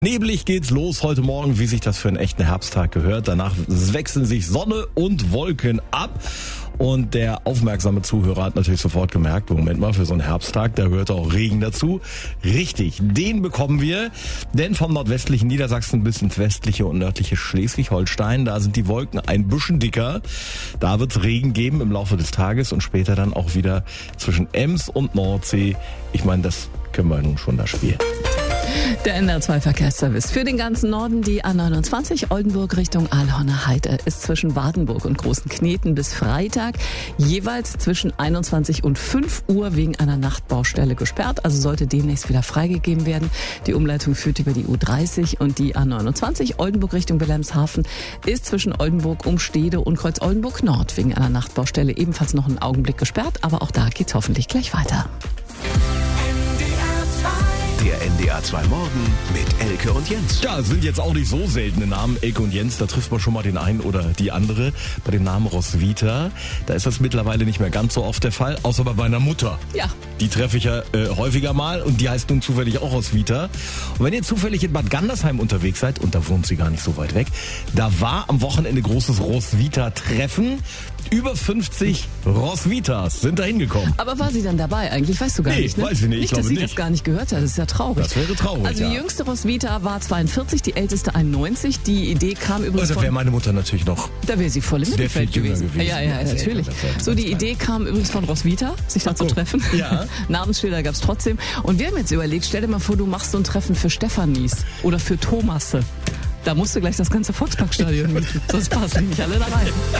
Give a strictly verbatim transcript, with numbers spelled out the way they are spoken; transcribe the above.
Neblig geht's los heute Morgen, wie sich das für einen echten Herbsttag gehört. Danach wechseln sich Sonne und Wolken ab. Und der aufmerksame Zuhörer hat natürlich sofort gemerkt, Moment mal, für so einen Herbsttag, da gehört auch Regen dazu. Richtig, den bekommen wir. Denn vom nordwestlichen Niedersachsen bis ins westliche und nördliche Schleswig-Holstein, da sind die Wolken ein bisschen dicker. Da wird's Regen geben im Laufe des Tages und später dann auch wieder zwischen Ems und Nordsee. Ich meine, das können wir nun schon da spielen. Der N R zwei Verkehrsservice. Für den ganzen Norden die A neunundzwanzig Oldenburg Richtung Aalhorner Heide ist zwischen Wartenburg und Großen Kneten bis Freitag jeweils zwischen einundzwanzig und fünf Uhr wegen einer Nachtbaustelle gesperrt. Also sollte demnächst wieder freigegeben werden. Die Umleitung führt über die U dreißig und die A neunundzwanzig Oldenburg Richtung Wilhelmshaven ist zwischen Oldenburg, Umstede und Kreuz Oldenburg Nord wegen einer Nachtbaustelle ebenfalls noch einen Augenblick gesperrt. Aber auch da geht's hoffentlich gleich weiter. Der N D R zwei Morgen mit Elke und Jens. Ja, sind jetzt auch nicht so seltene Namen, Elke und Jens. Da trifft man schon mal den einen oder die andere. Bei dem Namen Roswitha, da ist das mittlerweile nicht mehr ganz so oft der Fall, außer bei meiner Mutter. Ja. Die treffe ich ja äh, häufiger mal und die heißt nun zufällig auch Roswitha. Und wenn ihr zufällig in Bad Gandersheim unterwegs seid, und da wohnt sie gar nicht so weit weg, da war am Wochenende großes Roswitha-Treffen. Über fünfzig Roswithas sind da hingekommen. Aber war sie dann dabei eigentlich? Weißt du gar Nee, nicht, ne? weiß ich nicht. Ich Nicht, dass glaube sie nicht. das gar nicht gehört hat. Das ist ja traurig. Das wäre traurig, Also die ja. jüngste Roswitha war zweiundvierzig, die älteste einundneunzig. Die Idee kam übrigens Also von... wäre meine Mutter natürlich noch. Da wäre sie voll im Sehr viel Mittelfeld jünger gewesen. gewesen. Ja, ja, Ja, natürlich. das wäre So, die ganz Idee kam übrigens von Roswitha, sich da zu so. treffen. Ja. Namensschilder gab es trotzdem. Und wir haben jetzt überlegt, stell dir mal vor, du machst so ein Treffen für Stefanis oder für Thomasse. Da musst du gleich das ganze Volksparkstadion mieten. Sonst passen die nicht alle da rein.